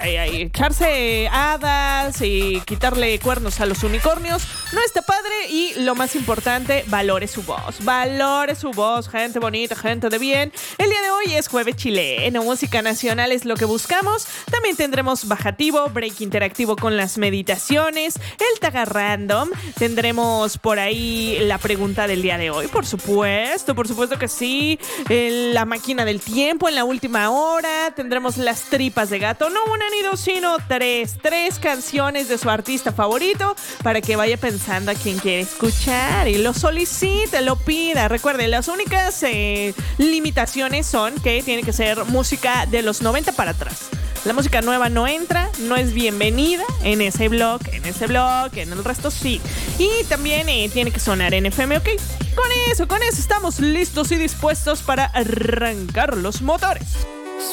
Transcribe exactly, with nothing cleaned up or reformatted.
ay, ay, echarse hadas y quitarle cuernos a los unicornios no está padre. Y lo más importante, valore su voz. Valore su voz, gente bonita, gente de bien. El día de hoy es jueves chileno. Música nacional es lo que buscamos. También tendremos bajativo, break interactivo con las meditaciones, el Taga Random. Tendremos por ahí la pregunta del día de hoy, por supuesto, por supuesto que sí. El, la máquina del tiempo en la última hora. Tendremos las tripas de gato. No una ni dos, sino tres. Tres canciones de su artista favorito para que vaya pensando a quién quiere escuchar y lo solicite, lo pida. Recuerden, las únicas eh, limitaciones son que tiene que ser música de los noventa para atrás. La música nueva no entra, no es bienvenida en ese blog, en ese blog, en el resto sí. Y también eh, tiene que sonar en F M, ¿ok? Con eso, con eso estamos listos y dispuestos para arrancar los motores.